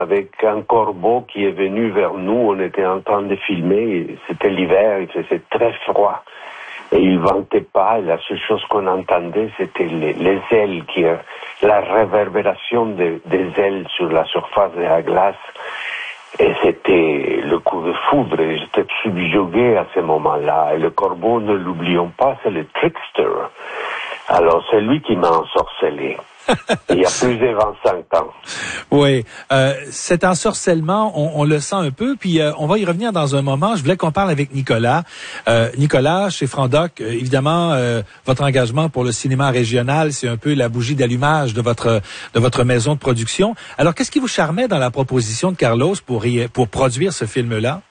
avec un corbeau qui est venu vers nous. On était en train de filmer, c'était l'hiver, il faisait très froid. Et il ventait pas, et la seule chose qu'on entendait, c'était les ailes, la réverbération des ailes sur la surface de la glace. Et c'était le coup de foudre, et j'étais subjugué à ce moment-là. Et le corbeau, ne l'oublions pas, c'est le trickster. Alors, c'est lui qui m'a ensorcelé. Il y a plus de 25 ans. Oui, cet ensorcellement, on le sent un peu, puis on va y revenir dans un moment. Je voulais qu'on parle avec Nicolas. Nicolas, chez Frandoc, évidemment, votre engagement pour le cinéma régional, c'est un peu la bougie d'allumage de votre maison de production. Alors, qu'est-ce qui vous charmait dans la proposition de Carlos pour produire ce film-là?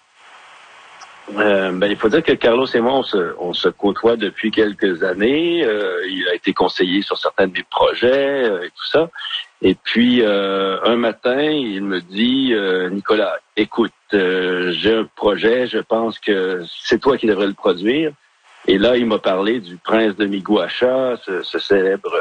Il faut dire que Carlos et moi, on se côtoie depuis quelques années. Il a été conseiller sur certains de mes projets et tout ça. Et puis, un matin, il me dit, Nicolas, écoute, j'ai un projet, je pense que c'est toi qui devrais le produire. Et là, il m'a parlé du prince de Miguacha, ce célèbre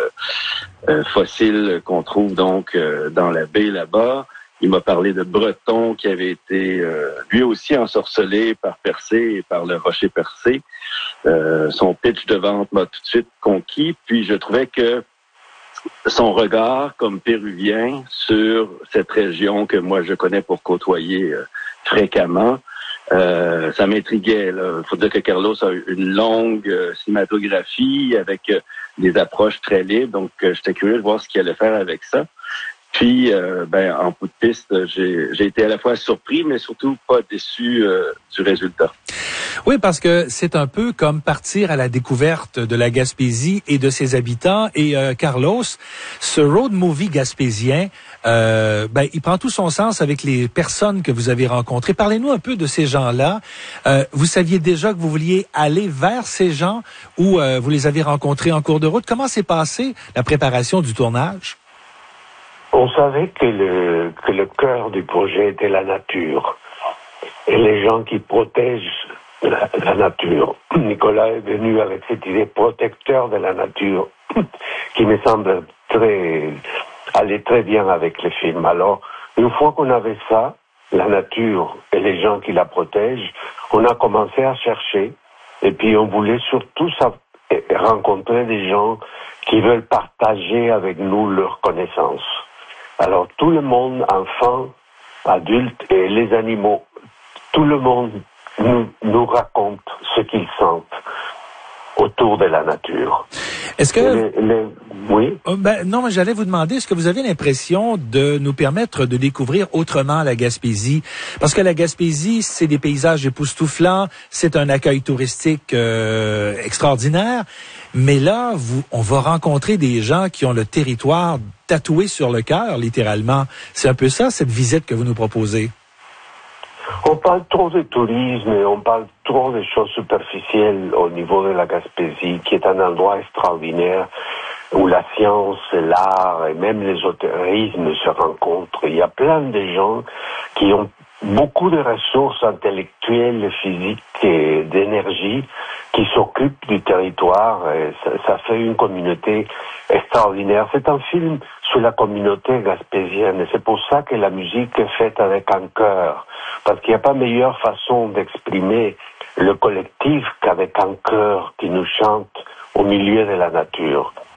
fossile qu'on trouve donc dans la baie là-bas. Il m'a parlé de Breton qui avait été lui aussi ensorcelé par Persée et par le rocher Persée. Son pitch de vente m'a tout de suite conquis. Puis je trouvais que son regard comme péruvien sur cette région que moi je connais pour côtoyer fréquemment, ça m'intriguait. Il faut dire que Carlos a une longue cinématographie avec des approches très libres. Donc j'étais curieux de voir ce qu'il allait faire avec ça. Puis, en bout de piste, j'ai été à la fois surpris, mais surtout pas déçu du résultat. Oui, parce que c'est un peu comme partir à la découverte de la Gaspésie et de ses habitants. Et Carlos, ce road movie gaspésien, il prend tout son sens avec les personnes que vous avez rencontrées. Parlez-nous un peu de ces gens-là. Vous saviez déjà que vous vouliez aller vers ces gens ou vous les avez rencontrés en cours de route? Comment s'est passée la préparation du tournage? On savait que le cœur du projet était la nature et les gens qui protègent la nature. Nicolas est venu avec cette idée protecteur de la nature qui me semble aller très bien avec le film. Alors, une fois qu'on avait ça, la nature et les gens qui la protègent, on a commencé à chercher et puis on voulait surtout rencontrer des gens qui veulent partager avec nous leurs connaissances. Alors tout le monde, enfants, adultes et les animaux, tout le monde nous raconte ce qu'ils sentent autour de la nature. Est-ce que... Oui? Non, mais j'allais vous demander, est-ce que vous avez l'impression de nous permettre de découvrir autrement la Gaspésie? Parce que la Gaspésie, c'est des paysages époustouflants, c'est un accueil touristique extraordinaire, mais là, on va rencontrer des gens qui ont le territoire tatoué sur le cœur, littéralement. C'est un peu ça, cette visite que vous nous proposez. On parle trop de tourisme et on parle trop de choses superficielles au niveau de la Gaspésie, qui est un endroit extraordinaire où la science, l'art et même l'ésotérisme se rencontrent. Il y a plein de gens qui ont beaucoup de ressources intellectuelles, physiques et d'énergie qui s'occupent du territoire. Et ça fait une communauté extraordinaire. C'est un film sur la communauté gaspésienne et c'est pour ça que la musique est faite avec un cœur. Parce qu'il n'y a pas meilleure façon d'exprimer le collectif qu'avec un cœur qui nous chante au milieu de la nature.